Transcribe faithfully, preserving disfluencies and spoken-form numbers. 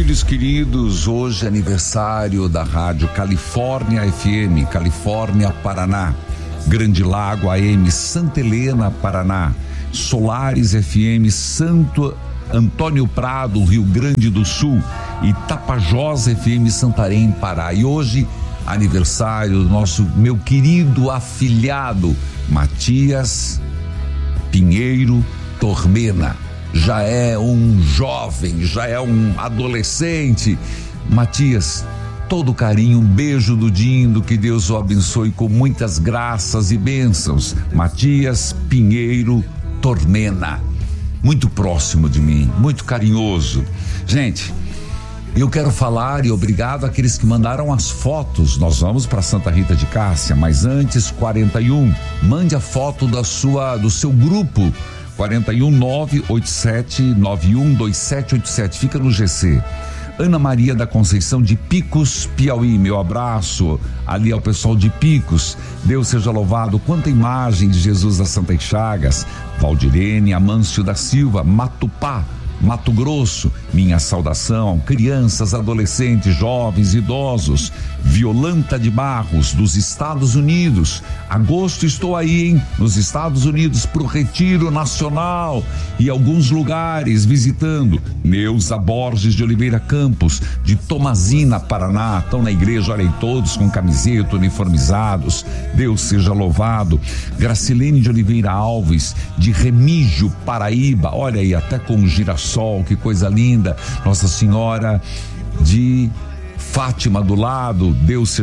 filhos queridos, hoje é aniversário da rádio Califórnia F M, Califórnia, Paraná, Grande Lago A M, Santa Helena, Paraná, Solares F M, Santo Antônio Prado, Rio Grande do Sul, e Tapajós F M, Santarém, Pará. E hoje, aniversário do nosso, meu querido afilhado, Matias Pinheiro Tormena. Já é um jovem, já é um adolescente. Matias, todo carinho, um beijo do Dindo, que Deus o abençoe com muitas graças e bênçãos. Matias Pinheiro Tormena, muito próximo de mim, muito carinhoso. Gente, eu quero falar e obrigado àqueles que mandaram as fotos. Nós vamos para Santa Rita de Cássia, mas antes, quarenta e um, mande a foto da sua, do seu grupo. quarenta e um, nove oito sete nove um dois sete oito sete, fica no G C. Ana Maria da Conceição de Picos, Piauí, meu abraço ali ao pessoal de Picos. Deus seja louvado. Quanta imagem de Jesus das Santas Chagas. Valdirene Amâncio da Silva, Matupá, Mato Grosso, minha saudação. Crianças, adolescentes, jovens, idosos. Violanta de Barros, dos Estados Unidos. Agosto estou aí, hein? Nos Estados Unidos, pro Retiro Nacional e alguns lugares visitando. Neuza Borges de Oliveira Campos, de Tomazina, Paraná. Estão na igreja, olha aí, todos com camiseta, uniformizados. Deus seja louvado. Gracilene de Oliveira Alves, de Remígio, Paraíba. Olha aí, até com girassol, que coisa linda. Nossa Senhora de Fátima do lado. Deus seja